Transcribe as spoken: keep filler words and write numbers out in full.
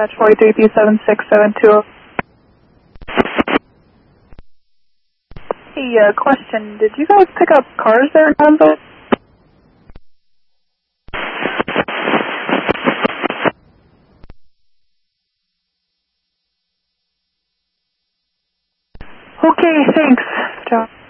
dispatch forty-three three seven six seven two. Hey, uh, question. Did you guys pick up cars there in Huntsville? Okay, thanks, John.